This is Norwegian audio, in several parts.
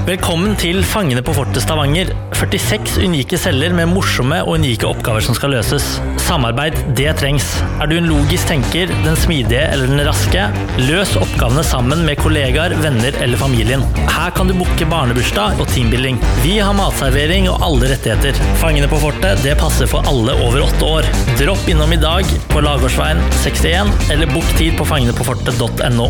Velkommen til Fangene på Fortet Stavanger. 46 unike celler med morsomme og unike oppgaver som skal løses. Samarbeid, det trengs. Er du en logisk tenker, den smidige eller den raske? Løs oppgavene sammen med kollegaer, venner eller familien. Her kan du booke barnebursdag og teambuilding. Vi har matservering og alle rettigheter. Fangene på Fortet, det passer for alle over 8 år. Dropp innom i dag på Lagårdsveien 61 eller book tid på fangenepofortet.no.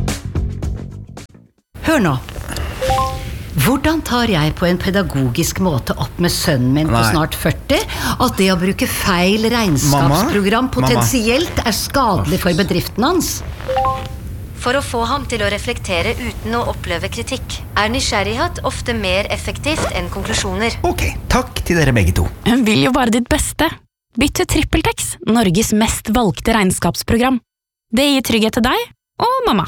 Hør nå. Hvordan tar jeg på en pedagogisk måte opp med sønnen min på snart 40 at det å bruke feil regnskapsprogram potensielt er skadelig for bedriften hans? For å få ham til å reflektere uten å oppleve kritikk, er nysgjerrighet ofte mer effektivt enn konklusjoner. Ok, takk til dere begge to. Hun vil jo bare ditt beste. Bytt til TrippelTex, Norges mest valgte regnskapsprogram. Det gir trygghet til deg og mamma.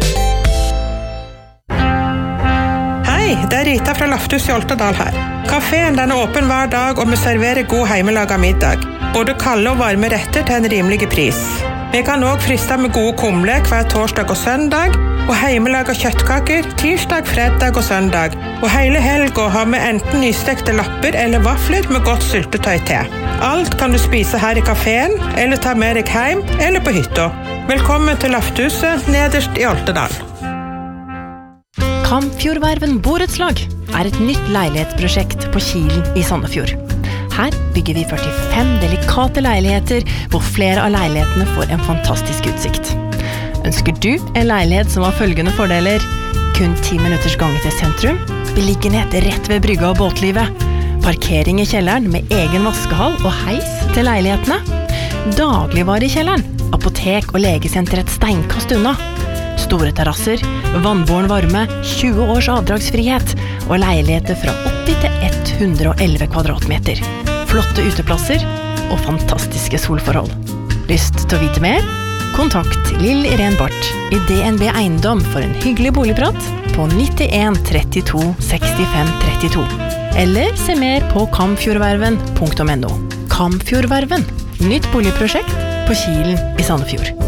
Hei, det er Rita fra Lafthus i Oltedal her. Kaféen den er åpen hver dag og vi serverer god heimelaga middag. Både kalde og varme retter til en rimelig pris. Vi kan også friste med gode kumle hver torsdag og søndag, og heimelaga kjøttkaker tirsdag, fredag og søndag. Og hele helga har vi enten nystekte lapper eller vafler med godt syltetøy til. Alt kan du spise her i kaféen, eller ta med deg hjem, eller på hytta. Velkommen til Lafthuset, nederst i Oltedal. Kamfjordverven borettslag er et nytt leilighetsprosjekt på Kilen i Sandefjord. Her bygger vi 45 delikate leiligheter, hvor flere av leilighetene får en fantastisk utsikt. Ønsker du en leilighet som har følgende fordeler? Kun 10 minutters gange til sentrum, beliggenhet rett ved brygga og båtlivet, parkering i kjelleren med egen vaskehall og heis til leilighetene, dagligvare i kjelleren, apotek og legesenter et steinkast unna, store terrasser, vannbåren varme, 20 års avdragsfrihet og leiligheter fra 80 til 111 kvadratmeter. Flotte uteplasser og fantastiske solforhold. Lyst til å vite mer? Kontakt Lill Irene Barth i DNB Eiendom for en hyggelig boligprat på 91 32 65 32. Eller se mer på kamfjordverven.no. Kamfjordverven, nytt boligprosjekt på Kilen i Sandefjord.